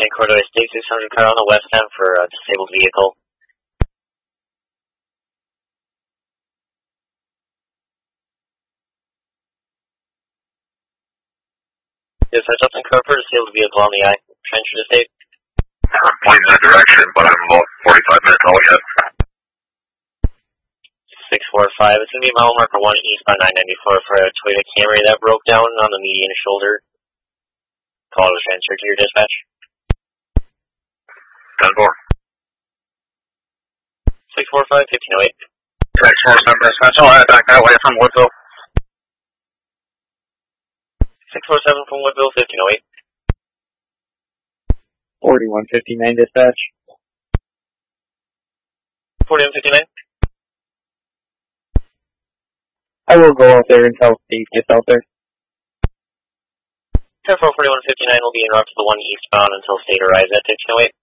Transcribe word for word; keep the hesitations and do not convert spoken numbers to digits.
Saint Cordoy State six hundred car on the west end for a disabled vehicle. Yes, I just incurred for a disabled vehicle on the I. Trench State. I'm pointing that direction, but I'm about forty-five minutes out yet. six four five, it's going to be mile marker one eastbound nine ninety-four for a Toyota Camry that broke down on the median shoulder. Call was transferred to your dispatch. ten four. six four five, fifteen oh eight. six four seven dispatch, I'll head back that way from Woodville. six four seven from Woodville, fifteen oh eight. forty-one fifty-nine dispatch. forty-one fifty-nine. I will go out there until Steve gets out there. ten four forty-one fifty-nine will be en route to the one eastbound until state arrives at fifteen oh eight.